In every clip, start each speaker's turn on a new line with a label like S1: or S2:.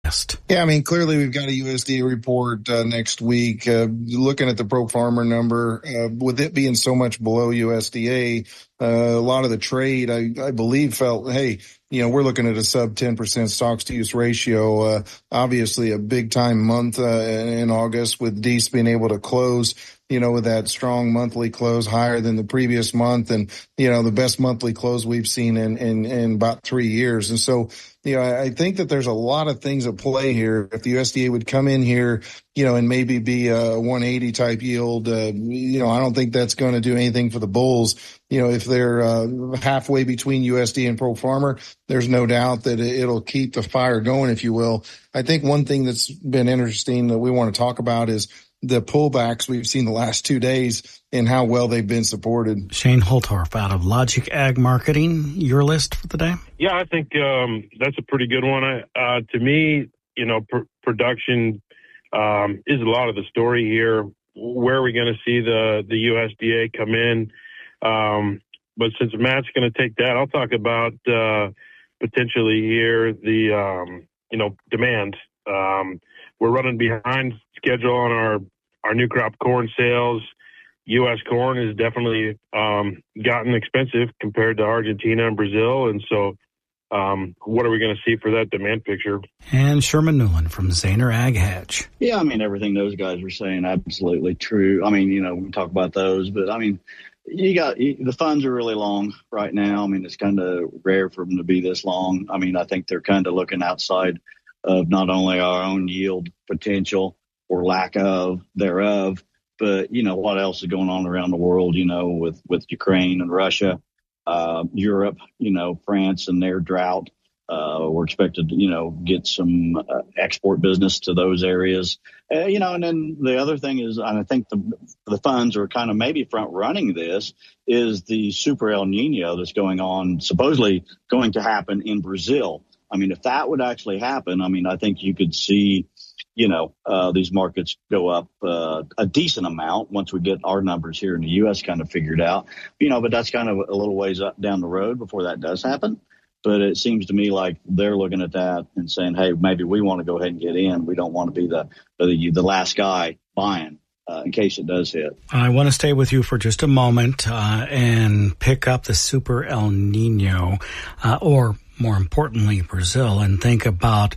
S1: West.
S2: Yeah, I mean, clearly we've got a USDA report next week. Looking at the pro farmer number, with it being so much below USDA, a lot of the trade, I believe, felt, hey, we're looking at a sub 10% stocks to use ratio. Obviously a big time month in August with Deese being able to close, with that strong monthly close higher than the previous month, and the best monthly close we've seen in about 3 years. And so I think that there's a lot of things at play here. If the USDA would come in here, and maybe be a 180 type yield, I don't think that's going to do anything for the bulls. If they're halfway between USDA and pro farmer, there's no doubt that it'll keep the fire going, if you will. I think one thing that's been interesting that we want to talk about is the pullbacks we've seen the last 2 days and how well they've been supported.
S1: Shane Holtorf out of Logic Ag Marketing, your list for the day?
S3: Yeah, I think that's a pretty good one. To me, production is a lot of the story here. Where are we going to see the USDA come in? But since Matt's going to take that, I'll talk about potentially here the demand. We're running behind schedule on our new crop corn sales. U.S. corn has definitely gotten expensive compared to Argentina and Brazil, and so what are we going to see for that demand picture?
S1: And Sherman Newland from Zaner Ag Hedge.
S4: Yeah, I mean, everything those guys were saying, absolutely true. I mean, we can talk about those, but I mean, the funds are really long right now. I mean, it's kind of rare for them to be this long. I mean, I think they're kind of looking outside of not only our own yield potential or lack of thereof, but, what else is going on around the world, with Ukraine and Russia, Europe, France and their drought. We're expected to, get some export business to those areas. And then the other thing is, and I think the funds are kind of maybe front running this, is the Super El Nino that's going on, supposedly going to happen in Brazil. I mean, if that would actually happen, I mean, I think you could see, these markets go up a decent amount once we get our numbers here in the U.S. kind of figured out, but that's kind of a little ways up down the road before that does happen. But it seems to me like they're looking at that and saying, hey, maybe we want to go ahead and get in. We don't want to be the last guy buying. In case it does hit.
S1: I want to stay with you for just a moment and pick up the Super El Nino, or more importantly, Brazil, and think about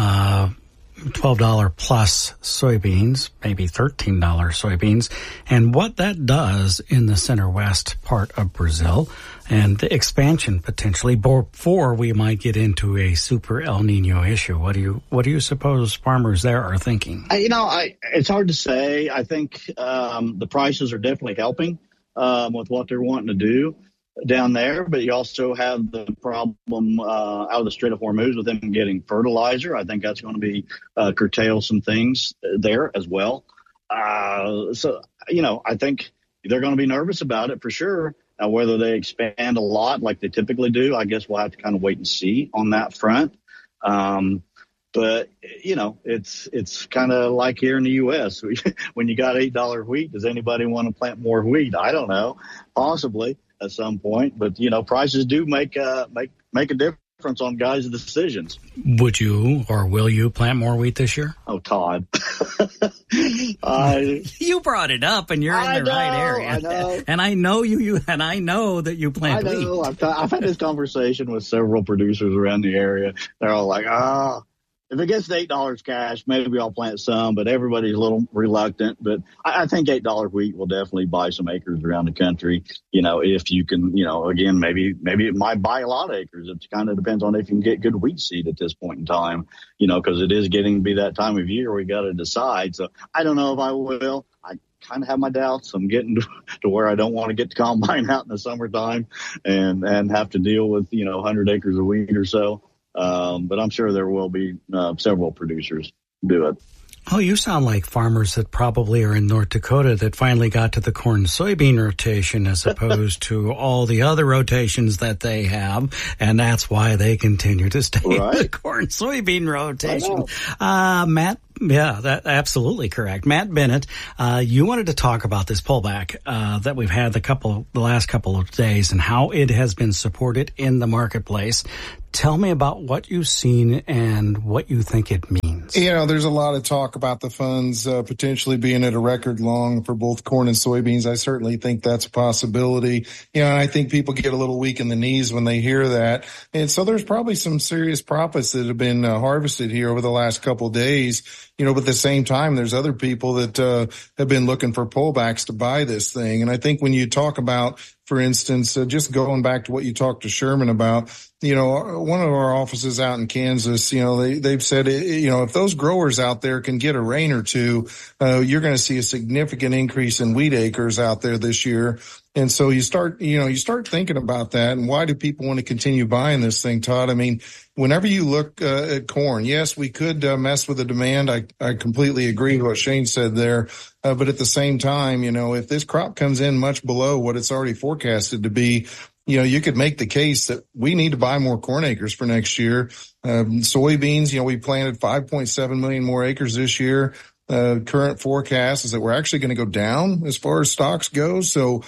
S1: $12 plus soybeans, maybe $13 soybeans, and what that does in the center west part of Brazil, and the expansion potentially before we might get into a Super El Nino issue. What do you suppose farmers there are thinking?
S4: It's hard to say. I think the prices are definitely helping with what they're wanting to do down there, but you also have the problem out of the Strait of Hormuz with them getting fertilizer. I think that's going to be curtail some things there as well. So I think they're going to be nervous about it for sure. Now, whether they expand a lot like they typically do, I guess we'll have to kind of wait and see on that front. But, it's kind of like here in the U.S. When you got $8 wheat, does anybody want to plant more wheat? I don't know. Possibly at some point. But, prices do make a difference on guys' decisions.
S1: Would you or will you plant more wheat this year?
S4: Oh, Todd.
S1: You brought it up, and you're in the right area.
S4: I know.
S1: And I know and I know that you plant wheat.
S4: I've had this conversation with several producers around the area. They're all like, if it gets to $8 cash, maybe I'll plant some, but everybody's a little reluctant. But I think $8 wheat will definitely buy some acres around the country. If you can, again, maybe it might buy a lot of acres. It kind of depends on if you can get good wheat seed at this point in time, because it is getting to be that time of year we got to decide. So I don't know if I will. I kind of have my doubts. I'm getting to where I don't want to get the combine out in the summertime and have to deal with, 100 acres of wheat or so. But I'm sure there will be several producers do it.
S1: Oh, you sound like farmers that probably are in North Dakota that finally got to the corn-soybean rotation as opposed to all the other rotations that they have, and that's why they continue to stay in the corn-soybean rotation. Matt, yeah, that's absolutely correct. Matt Bennett, you wanted to talk about this pullback that we've had the last couple of days and how it has been supported in the marketplace. Tell me about what you've seen and what you think it means. funds?
S2: There's a lot of talk about the funds potentially being at a record long for both corn and soybeans. I certainly think that's a possibility. And I think people get a little weak in the knees when they hear that. And so there's probably some serious profits that have been harvested here over the last couple of days. But at the same time, there's other people that have been looking for pullbacks to buy this thing. And I think when you talk about, for instance, just going back to what you talked to Sherman about, one of our offices out in Kansas, they've said, if those growers out there can get a rain or two, you're going to see a significant increase in wheat acres out there this year. And so you start thinking about that. And why do people want to continue buying this thing, Todd? I mean, whenever you look at corn, yes, we could mess with the demand. I completely agree with what Shane said there. But at the same time, if this crop comes in much below what it's already forecasted to be, you could make the case that we need to buy more corn acres for next year. Soybeans, we planted 5.7 million more acres this year. Current forecast is that we're actually going to go down as far as stocks go. So,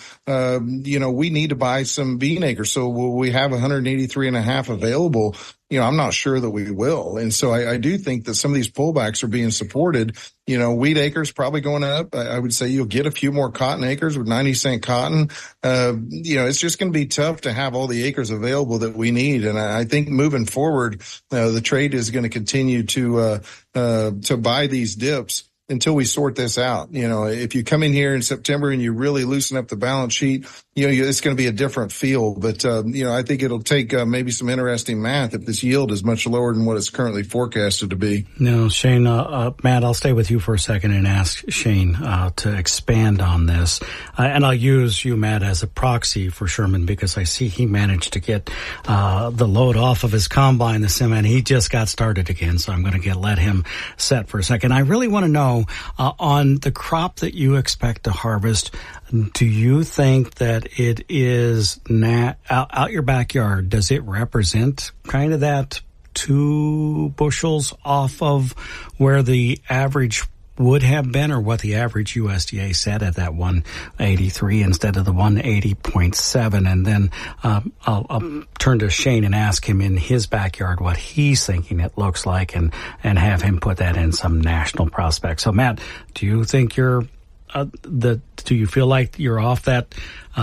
S2: we need to buy some bean acres. So will we have 183.5 available? I'm not sure that we will. And so I do think that some of these pullbacks are being supported. Wheat acres probably going up. I would say you'll get a few more cotton acres with 90-cent cotton. It's just going to be tough to have all the acres available that we need. And I think moving forward, the trade is going to continue to buy these dips until we sort this out. If you come in here in September and you really loosen up the balance sheet, it's going to be a different feel. But, I think it'll take maybe some interesting math if this yield is much lower than what it's currently forecasted to be.
S1: No, Shane, Matt, I'll stay with you for a second and ask Shane to expand on this. And I'll use you, Matt, as a proxy for Sherman because I see he managed to get the load off of his combine this time, and he just got started again. So I'm going to let him set for a second. I really want to know on the crop that you expect to harvest, do you think that it is out your backyard? Does it represent kind of that 2 bushels off of where the average would have been, or what the average USDA said at that 183 instead of the 180.7? And then I'll turn to Shane and ask him in his backyard what he's thinking it looks like, and have him put that in some national prospect. So, Matt, do you think do you feel like you're off that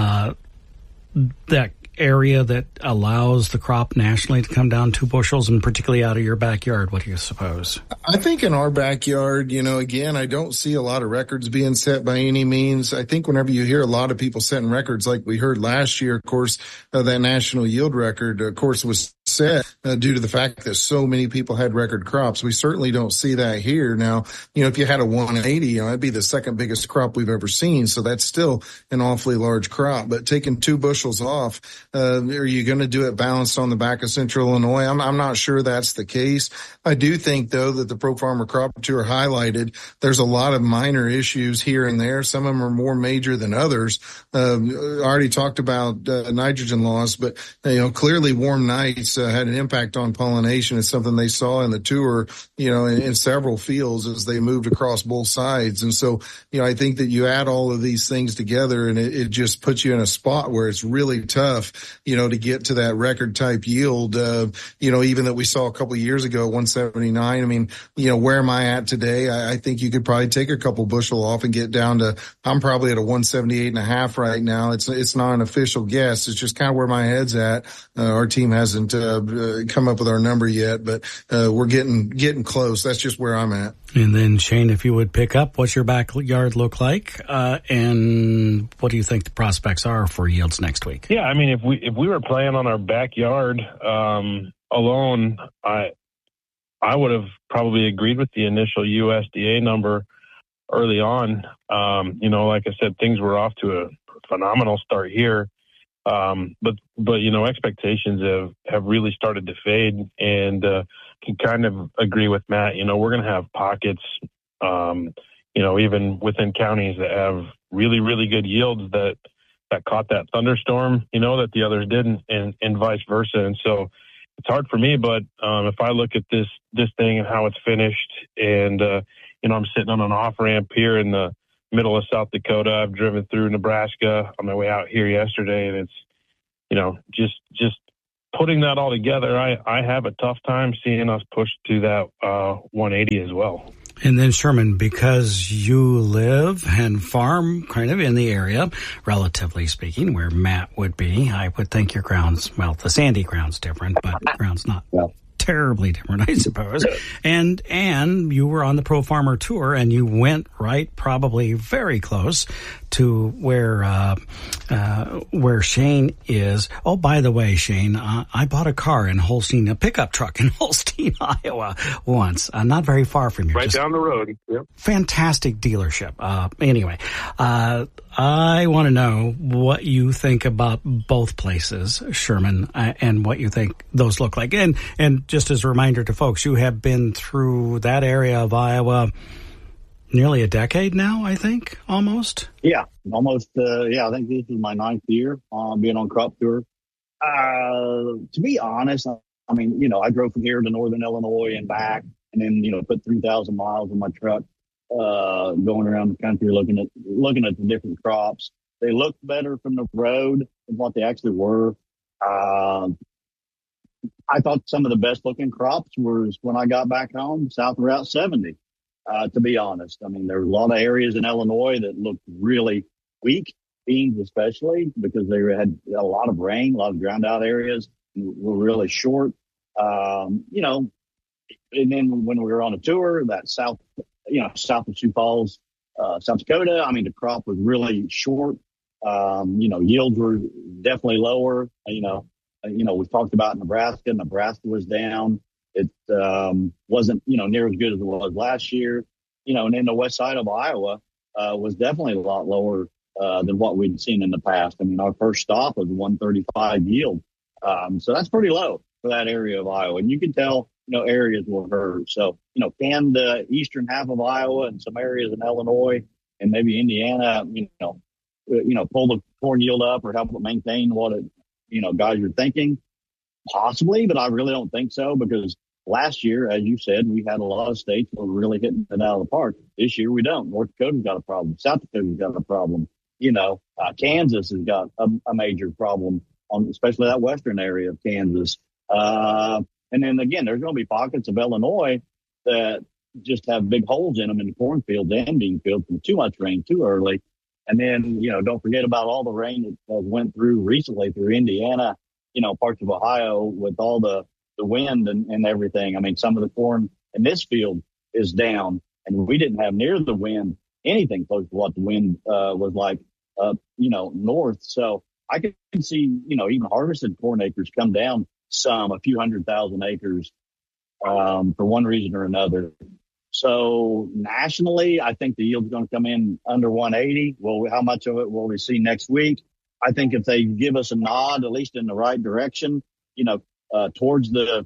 S1: area that allows the crop nationally to come down 2 bushels, and particularly out of your backyard? What do you suppose?
S2: I think in our backyard, again, I don't see a lot of records being set by any means. I think whenever you hear a lot of people setting records like we heard last year, of course, that national yield record, of course, was set due to the fact that so many people had record crops. We certainly don't see that here. Now, if you had a 180, that'd be the second biggest crop we've ever seen. So that's still an awfully large crop. But taking 2 bushels off, are you going to do it balanced on the back of Central Illinois? I'm not sure that's the case. I do think, though, that the Pro Farmer Crop Tour highlighted there's a lot of minor issues here and there. Some of them are more major than others. I already talked about nitrogen loss, but clearly warm nights had an impact on pollination. It's something they saw in the tour, in several fields as they moved across both sides. And so, I think that you add all of these things together and it just puts you in a spot where it's really tough, to get to that record type yield, even that we saw a couple of years ago, 179. I mean, where am I at today? I think you could probably take a couple bushel off and get down to, I'm probably at a 178.5 right now. It's not an official guess. It's just kind of where my head's at. Our team hasn't come up with our number yet, but we're getting close. That's just where I'm at.
S1: And then Shane, if you would pick up, what's your backyard look like, and what do you think the prospects are for yields next week?
S3: Yeah, I mean, if we were playing on our backyard alone, I would have probably agreed with the initial USDA number early on. Like I said, things were off to a phenomenal start here. But expectations have really started to fade, and can kind of agree with Matt. We're going to have pockets, even within counties that have really, really good yields that caught that thunderstorm, that the others didn't, and vice versa. And so it's hard for me, but if I look at this thing and how it's finished, and I'm sitting on an off ramp here in the middle of South Dakota. I've driven through Nebraska on my way out here yesterday, and it's, just putting that all together, I have a tough time seeing us push to that 180 as well.
S1: And then Sherman, because you live and farm kind of in the area, relatively speaking, where Matt would be, I would think your ground's, well, the sandy ground's different, but ground's not terribly different, I suppose. And you were on the Pro Farmer Tour, and you went right, probably very close to where Shane is. Oh, by the way, Shane, I bought a car in Holstein, a pickup truck in Holstein, Iowa once. Not very far from you.
S3: Right down the road. Yep.
S1: Fantastic dealership. Anyway, I want to know what you think about both places, Sherman, and what you think those look like. And just as a reminder to folks, you have been through that area of Iowa nearly a decade now, I think, almost.
S4: Yeah, almost. I think this is my 9th year being on crop tour. To be honest, I mean, I drove from here to northern Illinois and back, and then, put 3,000 miles in my truck, going around the country looking at the different crops. They looked better from the road than what they actually were. I thought some of the best looking crops was when I got back home south of Route 70. To be honest, I mean, there were a lot of areas in Illinois that looked really weak, beans especially, because they had a lot of rain, a lot of drowned out areas were really short. And then when we were on a tour, that south of Sioux Falls, South Dakota, I mean, the crop was really short. Yields were definitely lower. We talked about Nebraska. Nebraska was down. It wasn't, near as good as it was last year. And then the west side of Iowa was definitely a lot lower than what we'd seen in the past. I mean, our first stop was 135 yield. So that's pretty low for that area of Iowa. And you can tell, areas were hurt. So, can the eastern half of Iowa and some areas in Illinois and maybe Indiana, pull the corn yield up or help it maintain what it, guys are thinking? Possibly, but I really don't think so, because last year, as you said, we had a lot of states that were really hitting it out of the park. This year, we don't. North Dakota's got a problem. South Dakota's got a problem. Kansas has got a major problem, especially that western area of Kansas. And then again, there's going to be pockets of Illinois that just have big holes in them in the cornfields and bean fields from too much rain too early. And then, don't forget about all the rain that went through recently through Indiana, parts of Ohio with all the wind and everything. I mean, some of the corn in this field is down, and we didn't have near the wind anything close to what the wind was like, north. So I can see, even harvested corn acres come down a few 100,000 acres for one reason or another. So nationally, I think the yield's going to come in under 180. Well, how much of it will we see next week? I think if they give us a nod, at least in the right direction, towards the,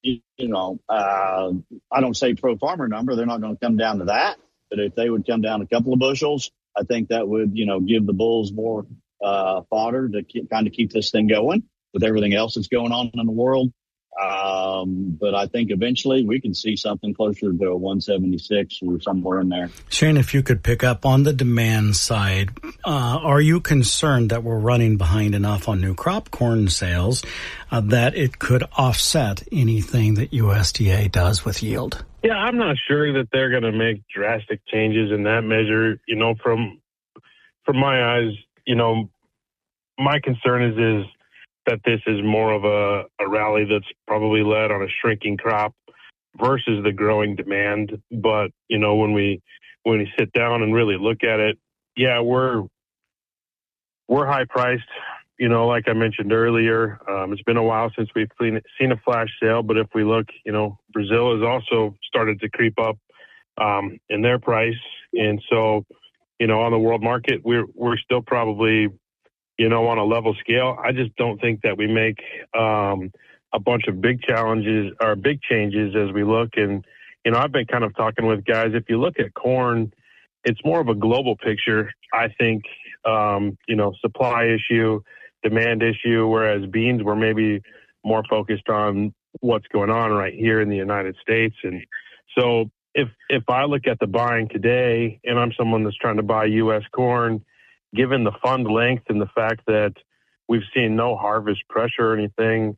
S4: I don't say pro farmer number, they're not going to come down to that. But if they would come down a couple of bushels, I think that would, give the bulls more fodder to kind of keep this thing going with everything else that's going on in the world. But I think eventually we can see something closer to a 176 or somewhere in there.
S1: Shane, if you could pick up on the demand side, are you concerned that we're running behind enough on new crop corn sales that it could offset anything that USDA does with yield?
S3: Yeah, I'm not sure that they're going to make drastic changes in that measure. From my eyes, my concern is that this is more of a rally that's probably led on a shrinking crop versus the growing demand. But, when we sit down and really look at it, yeah, we're high priced, like I mentioned earlier. It's been a while since we've seen a flash sale, but if we look, Brazil has also started to creep up in their price. And so, on the world market, we're still probably, on a level scale. I just don't think that we make a bunch of big challenges or big changes as we look. And, I've been kind of talking with guys. If you look at corn, it's more of a global picture, I think, supply issue, demand issue, whereas beans were maybe more focused on what's going on right here in the United States. And so if I look at the buying today and I'm someone that's trying to buy U.S. corn, given the fund length and the fact that we've seen no harvest pressure or anything,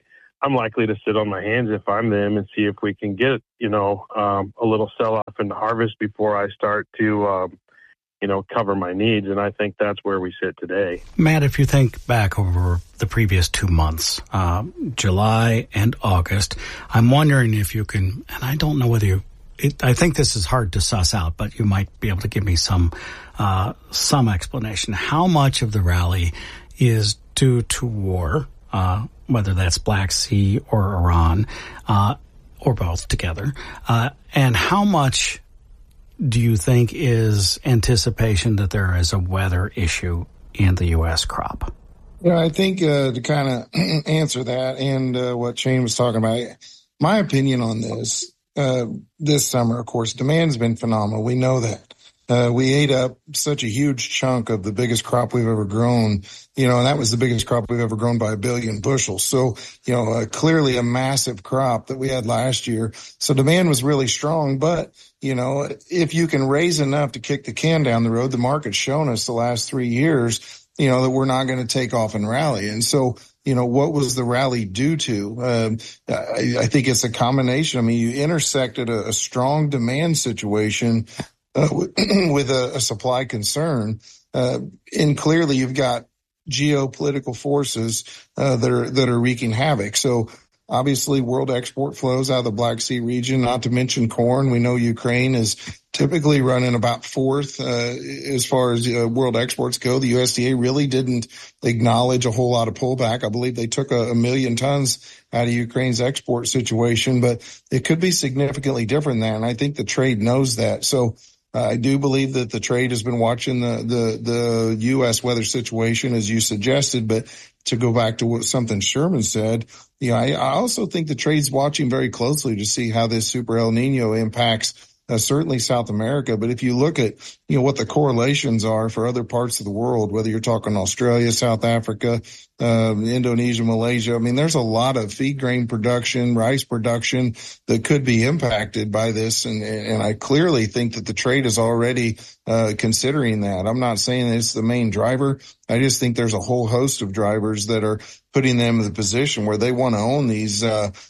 S3: I'm likely to sit on my hands if I'm them and see if we can get, a little sell off in the harvest before I start to, cover my needs. And I think that's where we sit today.
S1: Matt, if you think back over the previous 2 months, July and August, I'm wondering if you can, and I don't know whether I think this is hard to suss out, but you might be able to give me some explanation. How much of the rally is due to war, whether that's Black Sea or Iran, or both together, and how much do you think is anticipation that there is a weather issue in the U.S. crop?
S2: I think to kind of answer that and what Shane was talking about, my opinion on this summer, of course, demand has been phenomenal. We know that. We ate up such a huge chunk of the biggest crop we've ever grown, and that was the biggest crop we've ever grown by 1 billion bushels. So, clearly a massive crop that we had last year. So demand was really strong, but, if you can raise enough to kick the can down the road, the market's shown us the last 3 years, that we're not going to take off and rally. And so, what was the rally due to? I think it's a combination. I mean, you intersected a strong demand situation with a supply concern, and clearly you've got geopolitical forces that are wreaking havoc. So obviously world export flows out of the Black Sea region, not to mention corn. We know Ukraine is typically running about fourth as far as world exports go. The USDA really didn't acknowledge a whole lot of pullback. I believe they took a million tons out of Ukraine's export situation, but it could be significantly different than that. And I think the trade knows that. So I do believe that the trade has been watching the U.S. weather situation, as you suggested. But to go back to something Sherman said, I also think the trade's watching very closely to see how this Super El Nino impacts certainly South America. But if you look at, what the correlations are for other parts of the world, whether you're talking Australia, South Africa, Indonesia, Malaysia, I mean, there's a lot of feed grain production, rice production that could be impacted by this. And I clearly think that the trade is already considering that. I'm not saying that it's the main driver. I just think there's a whole host of drivers that are putting them in the position where they want to own these,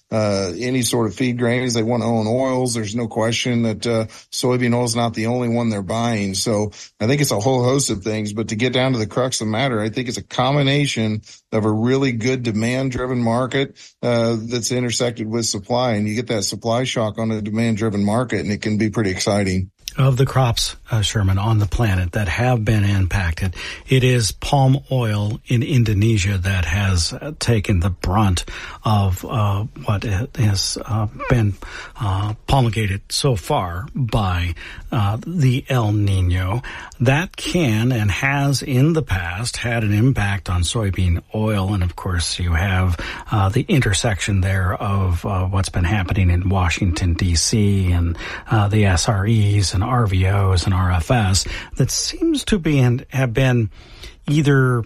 S2: any sort of feed grains. They want to own oils. There's no question that, soybean oil is not the only one they're buying. So I think it's a whole host of things, but to get down to the crux of the matter, I think it's a combination of a really good demand driven market, that's intersected with supply, and you get that supply shock on a demand driven market, and it can be pretty exciting.
S1: Of the crops, Sherman, on the planet that have been impacted, it is palm oil in Indonesia that has taken the brunt of what has been promulgated so far by the El Nino. That can and has in the past had an impact on soybean oil, and of course you have the intersection there of what's been happening in Washington, D.C. and the SREs and RVOs and RFS that seems to have been either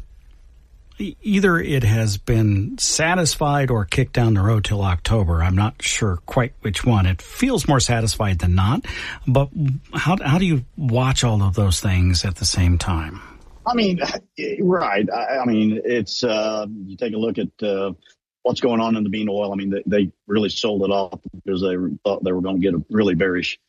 S1: it has been satisfied or kicked down the road till October. I'm not sure quite which one. It feels more satisfied than not. But how do you watch all of those things at the same time?
S4: I mean, right. I mean, it's you take a look at what's going on in the bean oil. I mean, they really sold it off because they thought they were going to get a really bearish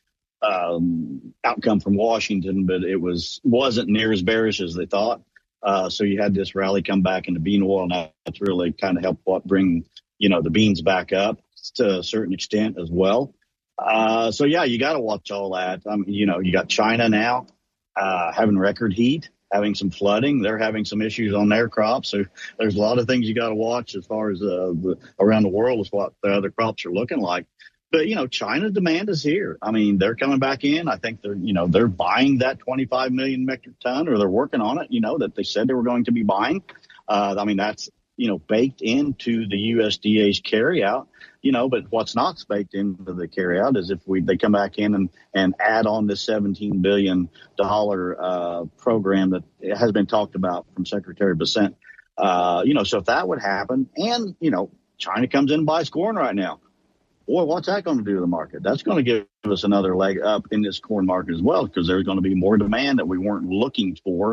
S4: outcome from Washington, but it wasn't near as bearish as they thought. So you had this rally come back into bean oil, and that's really kind of helped bring, the beans back up to a certain extent as well. So yeah, you got to watch all that. You got China now, having record heat, having some flooding. They're having some issues on their crops. So there's a lot of things you got to watch as far as around the world is what the other crops are looking like. But, China's demand is here. I mean, they're coming back in. I think they're buying that 25 million metric ton, or they're working on it, that they said they were going to be buying. I mean, that's, baked into the USDA's carryout, but what's not baked into the carryout is if they come back in and add on this $17 billion program that has been talked about from Secretary Bessent. So if that would happen and, China comes in and buys corn right now. Boy, what's that going to do to the market? That's going to give us another leg up in this corn market as well, because there's going to be more demand that we weren't looking for,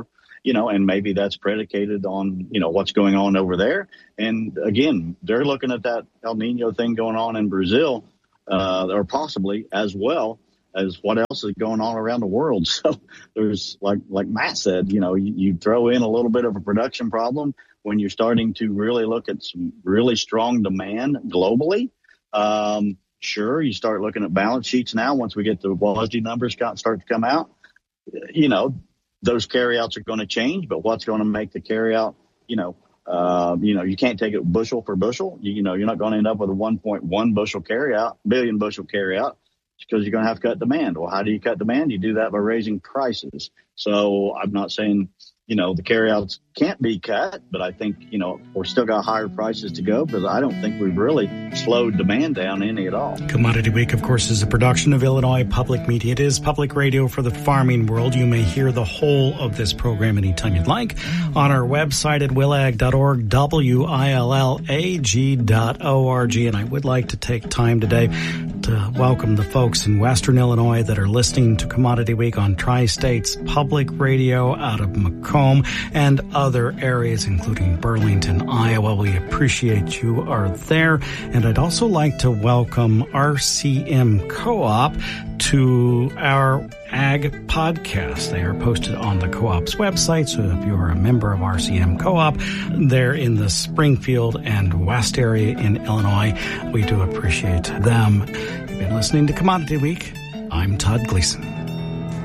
S4: and maybe that's predicated on, what's going on over there. And again, they're looking at that El Nino thing going on in Brazil, or possibly as well as what else is going on around the world. So there's, like Matt said, you throw in a little bit of a production problem when you're starting to really look at some really strong demand globally. Sure, you start looking at balance sheets now. Once we get the WASDE numbers start to come out, those carryouts are going to change. But what's going to make the carryout, you can't take it bushel for bushel. You're not going to end up with a 1.1 bushel carryout, billion bushel carryout, because you're going to have to cut demand. Well, how do you cut demand? You do that by raising prices. So I'm not saying, the carryouts can't be cut, but I think, we're still got higher prices to go, because I don't think we've really slowed demand down any at all.
S1: Commodity Week, of course, is a production of Illinois Public Media. It is public radio for the farming world. You may hear the whole of this program anytime you'd like on our website at willag.org, willag.org. And I would like to take time today to welcome the folks in Western Illinois that are listening to Commodity Week on Tri-States Public Radio out of Macomb and other areas, including Burlington, Iowa. We appreciate you are there. And I'd also like to welcome RCM Co-op to our Ag podcast. They are posted on the Co-op's website. So if you're a member of RCM Co-op, they're in the Springfield and West area in Illinois. We do appreciate them. You've been listening to Commodity Week. I'm Todd Gleason.